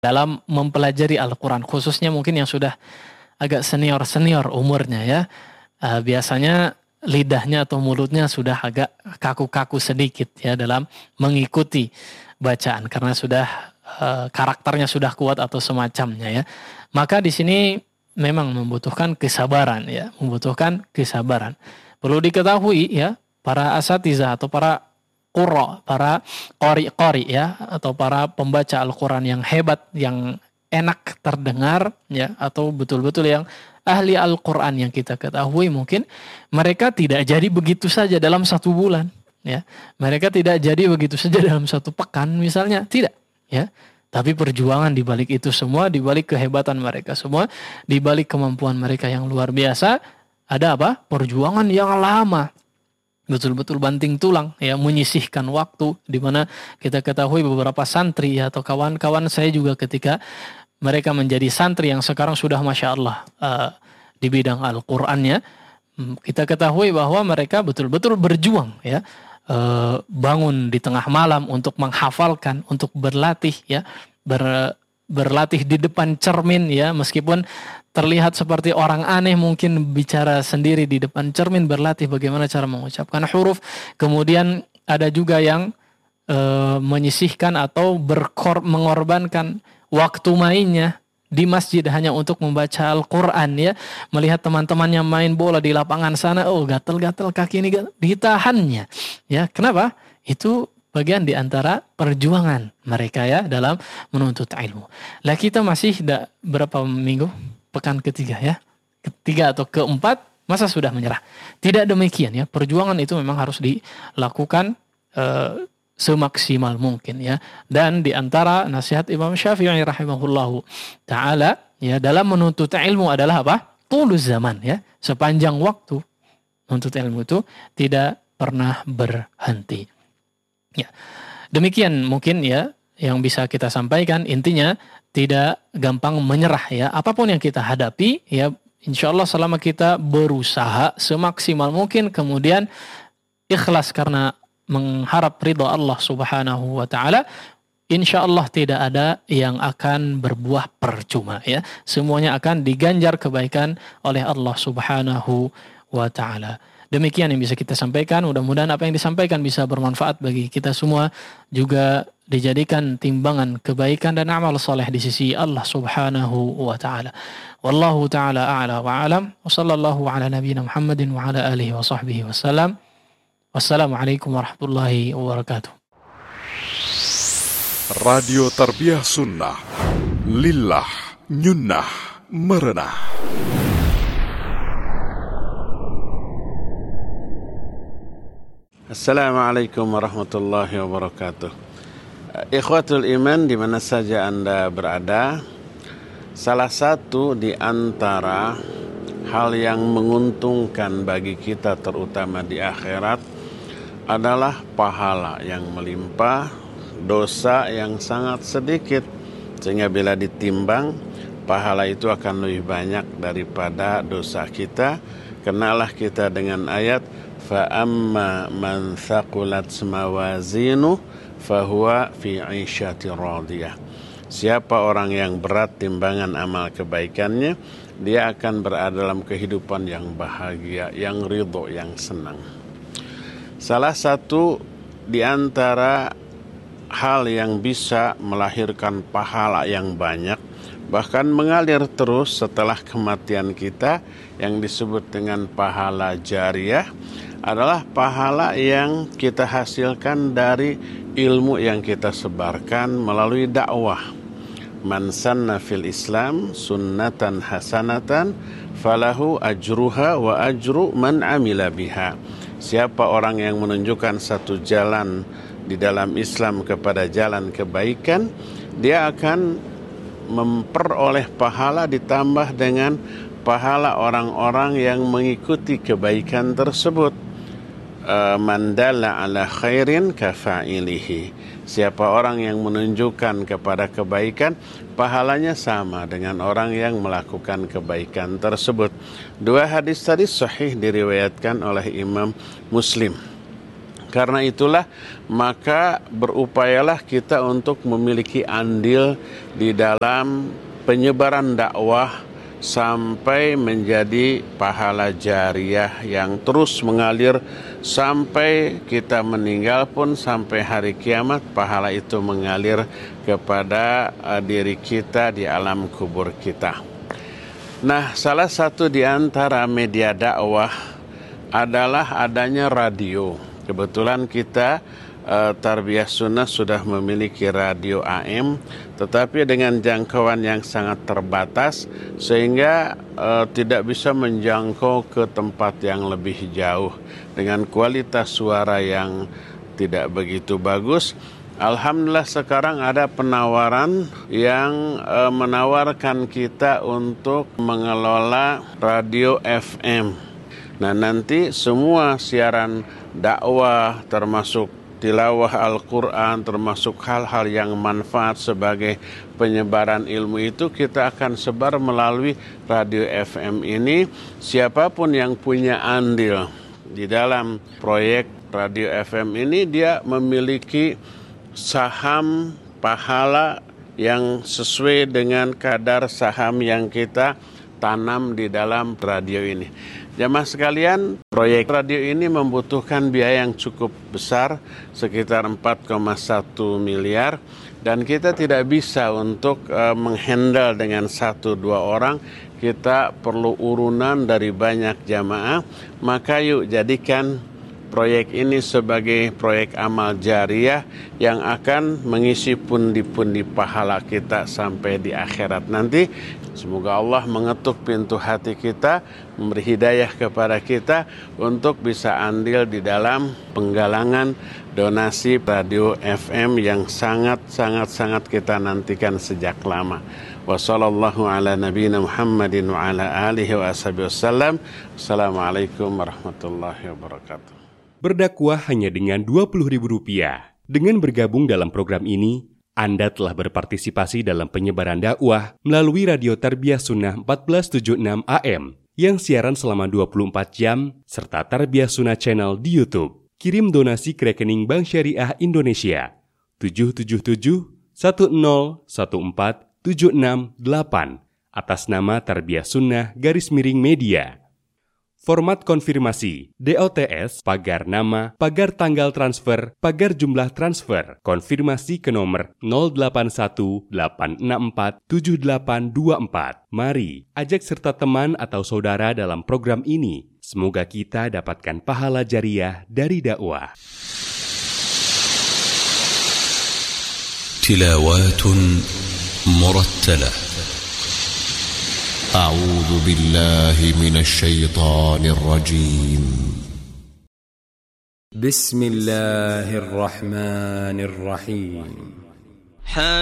dalam mempelajari Al-Quran, khususnya mungkin yang sudah agak senior umurnya ya, biasanya lidahnya atau mulutnya sudah agak kaku-kaku sedikit ya dalam mengikuti bacaan karena sudah karakternya sudah kuat atau semacamnya ya. Maka di sini memang membutuhkan kesabaran ya, membutuhkan kesabaran. Perlu diketahui ya, para asatizah atau para qurra, para qari ya, atau para pembaca Al-Quran yang hebat, yang enak terdengar ya, atau betul-betul yang ahli Al-Quran yang kita ketahui, mungkin mereka tidak jadi begitu saja dalam 1 bulan ya. Mereka tidak jadi begitu saja dalam 1 pekan misalnya, tidak ya. Tapi perjuangan di balik itu semua, di balik kehebatan mereka semua, di balik kemampuan mereka yang luar biasa, ada apa? Perjuangan yang lama. Betul-betul banting tulang ya, menyisihkan waktu, di mana kita ketahui beberapa santri ya, atau kawan-kawan saya juga ketika mereka menjadi santri yang sekarang sudah Masya Allah di bidang Al-Qur'annya, kita ketahui bahwa mereka betul-betul berjuang ya, bangun di tengah malam untuk menghafalkan, untuk berlatih ya, berlatih di depan cermin ya, meskipun terlihat seperti orang aneh mungkin bicara sendiri di depan cermin, berlatih bagaimana cara mengucapkan huruf. Kemudian ada juga yang menyisihkan atau mengorbankan waktu mainnya di masjid hanya untuk membaca Al-Quran ya. Melihat teman-temannya main bola di lapangan sana, oh gatel-gatel kaki ini, ditahannya ya. Kenapa? Itu bagian di antara perjuangan mereka ya dalam menuntut ilmu. Lah kita masih berapa minggu? Pekan ketiga ya, ketiga atau keempat, masa sudah menyerah? Tidak demikian ya, perjuangan itu memang harus dilakukan semaksimal mungkin ya. Dan di antara nasihat Imam Syafi'i rahimahullahu ta'ala ya, dalam menuntut ilmu adalah apa? Tulus zaman ya, sepanjang waktu. Menuntut ilmu itu tidak pernah berhenti ya. Demikian mungkin ya yang bisa kita sampaikan. Intinya tidak gampang menyerah ya, apapun yang kita hadapi ya, insya Allah selama kita berusaha semaksimal mungkin, kemudian ikhlas karena mengharap ridha Allah subhanahu wa ta'ala, insya Allah tidak ada yang akan berbuah percuma ya, semuanya akan diganjar kebaikan oleh Allah subhanahu wa ta'ala. Demikian yang bisa kita sampaikan. Mudah-mudahan apa yang disampaikan bisa bermanfaat bagi kita semua, juga dijadikan timbangan kebaikan dan amal soleh di sisi Allah subhanahu wa ta'ala. Wallahu ta'ala a'la wa a'lam. Wa sallallahu ala nabiyina Muhammadin wa ala alihi wa sahbihi wa sallam. Wassalamualaikum warahmatullahi wabarakatuh. Radio Tarbiyah Sunnah, Lillah, Nyunnah, Merenah. Assalamualaikum warahmatullahi wabarakatuh. Ikhwatul iman di mana saja Anda berada, salah satu di antara hal yang menguntungkan bagi kita terutama di akhirat adalah pahala yang melimpah, dosa yang sangat sedikit, sehingga bila ditimbang pahala itu akan lebih banyak daripada dosa kita. Kenalah kita dengan ayat فَأَمَّا مَنْ ثَقُلَتْ مَوَازِينُهُ فَهُوَ فِي عِيشَةٍ رَاضِيَةٍ. Siapa orang yang berat timbangan amal kebaikannya, dia akan berada dalam kehidupan yang bahagia, yang ridho, yang senang. Salah satu di antara hal yang bisa melahirkan pahala yang banyak, bahkan mengalir terus setelah kematian kita, yang disebut dengan pahala jariyah, adalah pahala yang kita hasilkan dari ilmu yang kita sebarkan melalui dakwah. Man sanna fil Islam sunnatan hasanatan falahu ajruha wa ajru man amila biha. Siapa orang yang menunjukkan satu jalan di dalam Islam kepada jalan kebaikan, dia akan memperoleh pahala ditambah dengan pahala orang-orang yang mengikuti kebaikan tersebut. Man dalla ala khairin kafa'ilihi. Siapa orang yang menunjukkan kepada kebaikan, pahalanya sama dengan orang yang melakukan kebaikan tersebut. Dua hadis tadi sahih diriwayatkan oleh Imam Muslim. Karena itulah maka berupayalah kita untuk memiliki andil di dalam penyebaran dakwah sampai menjadi pahala jariah yang terus mengalir sampai kita meninggal pun, sampai hari kiamat pahala itu mengalir kepada diri kita di alam kubur kita. Nah, salah satu di antara media dakwah adalah adanya radio. Kebetulan kita Tarbiyah Sunnah sudah memiliki radio AM, tetapi dengan jangkauan yang sangat terbatas sehingga tidak bisa menjangkau ke tempat yang lebih jauh dengan kualitas suara yang tidak begitu bagus. Alhamdulillah sekarang ada penawaran yang menawarkan kita untuk mengelola radio FM. Nah, nanti semua siaran dakwah termasuk tilawah Al-Quran, termasuk hal-hal yang manfaat sebagai penyebaran ilmu itu kita akan sebar melalui radio FM ini. Siapapun yang punya andil di dalam proyek radio FM ini, dia memiliki saham pahala yang sesuai dengan kadar saham yang kita tanam di dalam radio ini. Jamaah sekalian, proyek radio ini membutuhkan biaya yang cukup besar, sekitar 4,1 miliar, dan kita tidak bisa untuk menghandle dengan 1-2 orang. Kita perlu urunan dari banyak jamaah. Maka yuk jadikan proyek ini sebagai proyek amal jariah yang akan mengisi pundi-pundi pahala kita sampai di akhirat nanti. Semoga Allah mengetuk pintu hati kita, memberi hidayah kepada kita untuk bisa andil di dalam penggalangan donasi radio FM yang sangat kita nantikan sejak lama. Wassallallahu ala nabiyina Muhammadin wa ala alihi wa ashabihi wasallam. Assalamualaikum warahmatullahi wabarakatuh. Berdakwah hanya dengan Rp20.000. Dengan bergabung dalam program ini, Anda telah berpartisipasi dalam penyebaran dakwah melalui Radio Tarbiyah Sunnah 1476 AM yang siaran selama 24 jam serta Tarbiyah Sunnah Channel di YouTube. Kirim donasi ke rekening Bank Syariah Indonesia 777-1014-768 atas nama Tarbiyah Sunnah _media. Format konfirmasi, DOTS, pagar nama, pagar tanggal transfer, pagar jumlah transfer, konfirmasi ke nomor 0818647824. Mari, ajak serta teman atau saudara dalam program ini. Semoga kita dapatkan pahala jariah dari dakwah. Tilawatun murattalah. أعوذ بالله من الشيطان الرجيم بسم الله الرحمن الرحيم